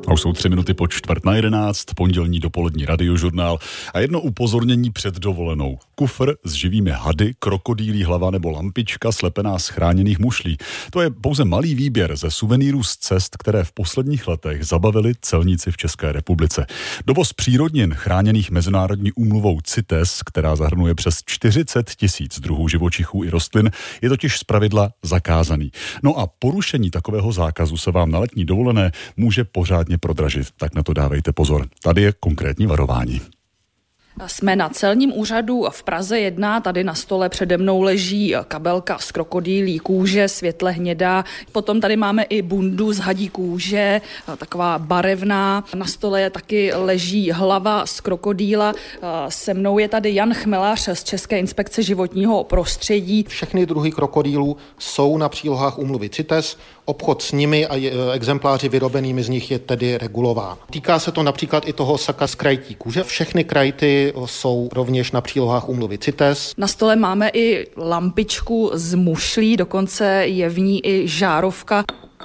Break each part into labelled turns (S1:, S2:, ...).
S1: A už jsou 3 minuty po 10:45, pondělní dopolední radiožurnál a jedno upozornění před dovolenou. Kufr s živými hady, krokodýlí hlava nebo lampička slepená z chráněných mušlí. To je pouze malý výběr ze suvenýrů z cest, které v posledních letech zabavili celníci v České republice. Dovoz přírodnin chráněných mezinárodní úmluvou CITES, která zahrnuje přes 40 000 druhů živočichů i rostlin, je totiž zpravidla zakázaný. No a porušení takového zákazu se vám na letní dovolené může pořádně prodražit, tak na to dávejte pozor. Tady je konkrétní varování.
S2: Jsme na celním úřadu v Praze 1, tady na stole přede mnou leží kabelka z krokodýlí kůže, světle hnědá. Potom tady máme i bundu z hadí kůže, taková barevná. Na stole taky leží hlava z krokodýla. Se mnou je tady Jan Chmelař z České inspekce životního prostředí.
S3: Všechny druhy krokodýlů jsou na přílohách úmluvy CITES. Obchod s nimi a exempláři vyrobenými z nich je tedy regulován. Týká se to například i toho saka z krajtí kůže. Všechny krajty jsou rovněž na přílohách úmluvy CITES.
S2: Na stole máme i lampičku z mušlí, dokonce je v ní i žárovka.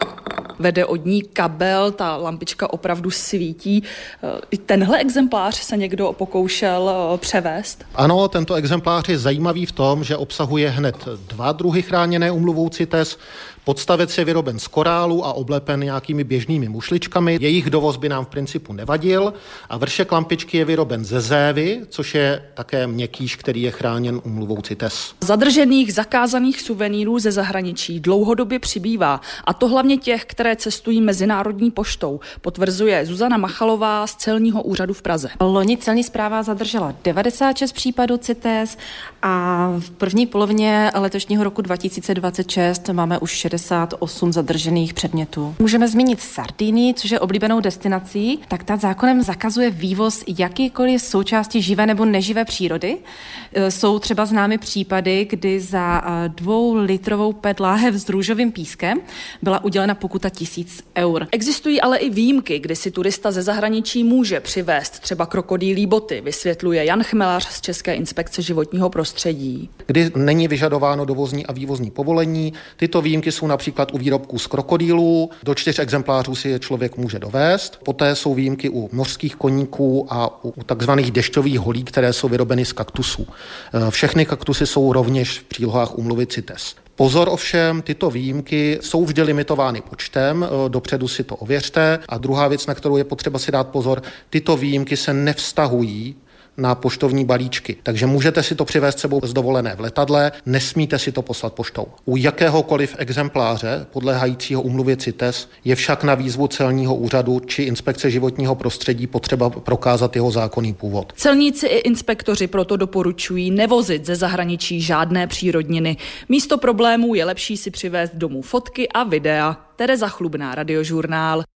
S2: Vede od ní kabel, ta lampička opravdu svítí. I tenhle exemplář se někdo pokoušel převést?
S3: Ano, tento exemplář je zajímavý v tom, že obsahuje hned 2 druhy chráněné úmluvou CITES. Podstavec je vyroben z korálu a oblepen nějakými běžnými mušličkami. Jejich dovoz by nám v principu nevadil. A vršek lampičky je vyroben ze zévy, což je také měkkýš, který je chráněn úmluvou CITES.
S2: Zadržených zakázaných suvenýrů ze zahraničí dlouhodobě přibývá. A to hlavně těch, které cestují mezinárodní poštou, potvrzuje Zuzana Machalová z celního úřadu v Praze.
S4: Loni celní správa zadržela 96 případů CITES a v první polovině letošního roku 2026 máme už 68 zadržených předmětů. Můžeme zmínit Sardinii, což je oblíbenou destinací, tak ta zákonem zakazuje vývoz jakýkoliv součástí živé nebo neživé přírody. Jsou třeba známy případy, kdy za 2litrovou PET láhev s růžovým pískem byla udělena pokuta 1000 eur.
S2: Existují ale i výjimky, kdy si turista ze zahraničí může přivést třeba krokodýlí boty, vysvětluje Jan Chmelař z České inspekce životního prostředí.
S3: Kdy není vyžadováno dovozní a vývozní povolení, tyto výjimky jsou například u výrobků z krokodýlů, do 4 exemplářů si je člověk může dovést. Poté jsou výjimky u mořských koníků a u takzvaných dešťových holí, které jsou vyrobeny z kaktusů. Všechny kaktusy jsou rovněž v přílohách úmluvy CITES. Pozor ovšem, tyto výjimky jsou vždy limitovány počtem, dopředu si to ověřte. A druhá věc, na kterou je potřeba si dát pozor, tyto výjimky se nevztahují na poštovní balíčky. Takže můžete si to přivést sebou z dovolené v letadle, nesmíte si to poslat poštou. U jakéhokoliv exempláře podléhajícího úmluvě CITES je však na výzvu celního úřadu či inspekce životního prostředí potřeba prokázat jeho zákonný původ.
S2: Celníci i inspektoři proto doporučují nevozit ze zahraničí žádné přírodniny. Místo problémů je lepší si přivést domů fotky a videa. Tereza Chlubná, Radiožurnál.